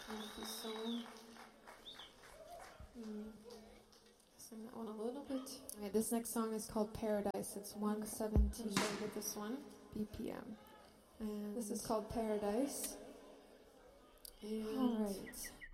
Beautiful song. Sing that one a little bit. Okay, this next song is called Paradise. It's 117 with this one BPM. And this is called Paradise. All right.